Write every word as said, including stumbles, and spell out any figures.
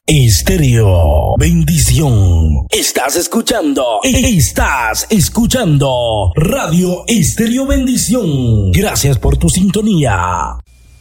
Estéreo Bendición. Estás escuchando, estás escuchando Radio Estéreo Bendición. Gracias por tu sintonía.